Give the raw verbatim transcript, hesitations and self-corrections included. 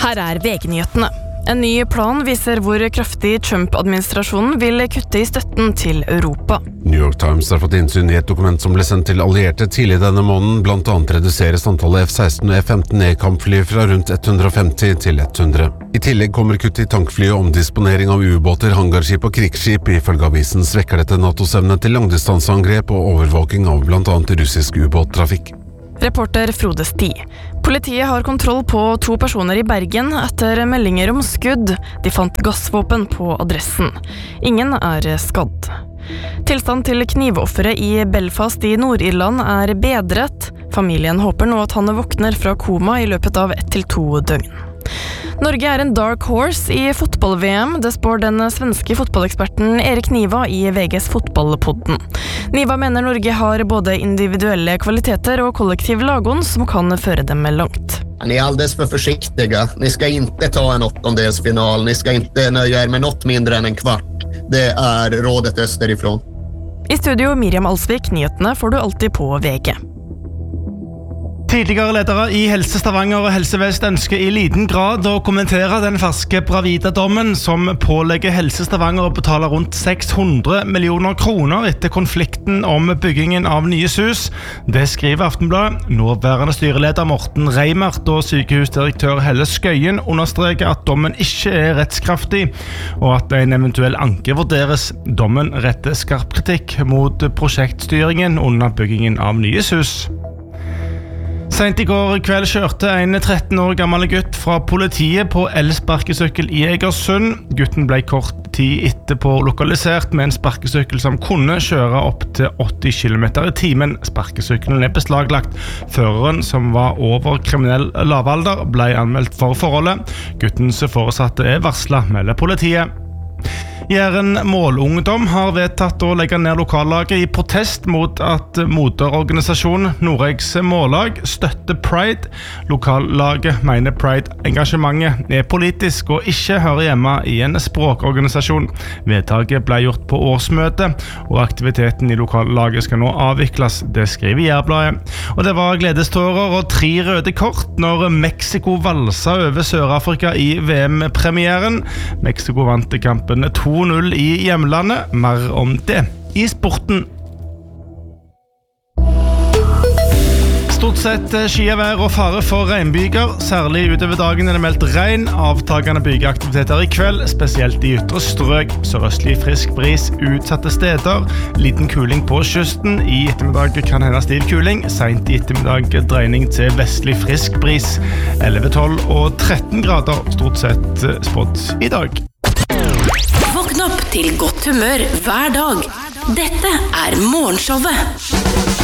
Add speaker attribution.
Speaker 1: Her er V G-nyhetene. En ny plan viser hvor kraftig Trump-administrasjonen vil kutte i støtten til Europa.
Speaker 2: New York Times har fått innsyn i et dokument som ble sendt til allierte tidlig denne måneden. Blant annet reduseres antallet F seksten og F femten E-kampfly fra rundt hundre og femti til hundre. I tillegg kommer kutt i tankfly og omdisponering av ubåter, hangarskip og krigsskip. Ifølge avisen svekker dette NATOs evne til langdistanseangrep og overvåking av blant annet russisk ubåttrafikk.
Speaker 1: Reporter Frode Sti. Politiet har kontroll på to personer i Bergen etter meldinger om skudd. De fant gassvåpen på adressen. Ingen er skadd. Tilstand til knivofferet i Belfast i Nord-Irland er bedret. Familien håper nå at han våkner fra koma i løpet av ett til to døgn. Norge er en dark horse i fotball-V M, det spår den svenske fotballeksperten Erik Niva i V G's fotballpodden. Niva mener Norge har både individuelle kvaliteter og kollektiv lagånd som kan føre dem langt.
Speaker 3: Ni är alldeles för försiktiga. Ni ska inte ta en åttondelsfinal. Ni ska inte nöja er med något mindre än en kvart. Det är rådet österifrån.
Speaker 1: I studio Miriam Alsvik, nyhetene får du alltid på V G.
Speaker 4: Tidligere ledere i Helse Stavanger og Helse Vest ønsker i liten grad å kommentere den ferske Bravida-dommen som pålegger Helse Stavanger å betale rundt seks hundre millioner kroner etter konflikten om byggingen av nye hus. Det skriver Aftenbladet. Nåværende styreleder Morten Reimert og sykehusdirektør Helle Skøyen understreker at dommen ikke er rettskraftig, og at en eventuell anke vurderes. Dommen retter skarp kritikk mot prosjektstyringen under byggingen av nye hus. Sent i går kveld kjørte en tretten år gammel gutt fra politiet på elsparkesykkel i Egersund. Gutten ble kort tid etterpå lokalisert med en sparkesykkel som kunne kjøre opp til åtti kilometer i timen. Sparkesykkelen er beslaglagt. Føreren, som var over kriminell lavalder, ble anmeldt for forholdet. Guttens foresatte er varslet, melder politiet. Jæren Målungdom har vedtatt å legge ned lokallaget i protest mot at moderorganisasjonen Noregs Mållag støtter Pride. Lokallaget mener Pride-engasjementet er politisk og ikke hører hjemme i en språkorganisasjon. Vedtaket ble gjort på årsmøtet, og aktiviteten i lokallaget skal nå avvikles, det skriver Jærbladet. Og det var gledestårer og tre røde kort når Mexico valsa over Sør-Afrika i V M-premieren. Mexico vant kampen to null i hjemlandet. Mer om det i sporten. Stort sett skyvær og fare for regnbyger. Særlig utover dagen er det meldt regn. Avtagende bygeaktiviteter i kveld, spesielt i ytre strøk. Sørøstlig frisk bris utsatte steder. Liten kuling på kysten. I ettermiddag kan hende stiv kuling. Sent i ettermiddag dreining til vestlig frisk bris. elleve, tolv og tretten grader stort sett spådd i dag.
Speaker 5: Våkn opp til godt humør hver dag. Dette er Morgenshowet.